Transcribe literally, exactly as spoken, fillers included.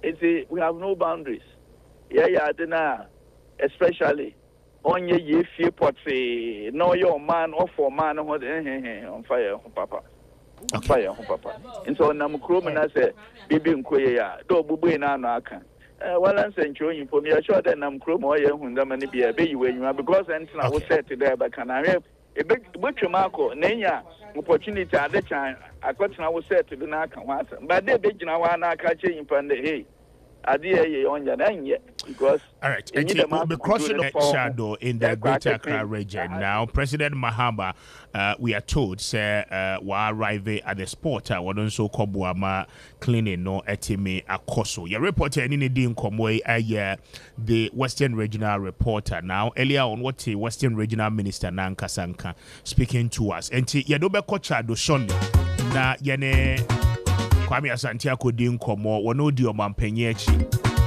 It's a, we have no boundaries. Yeah, yeah, then, especially on your year fear potty, no your man or for man on fire, papa. On fire, papa. And so I'm crewman, I said, Bibi Nkoya, do Bubu and Anaka. Well, I'm saying to you for me, I sure that I'm crew more young than many be a baby when you are because I was said today, but can I have a big butcher Marco, Nanya, opportunity at the time, I got I was said to the Naka, but they big now, I catch him from the hay. Idea on your name yet because all right, and we'll be crossing the shadow in the Greater Accra region now. President Mahama, uh, we are told, say, uh, will arrive at the sport. I want also Kobuama cleaning no etime akoso. Your reporter in the Dean Komwe, uh, the Western Regional reporter now. Earlier on, what the Western Regional Minister Nanka Sanka speaking to us. And you know, Bekocha do Sunday na yene. Kwame Asante akodin komo wono di omampanyi achi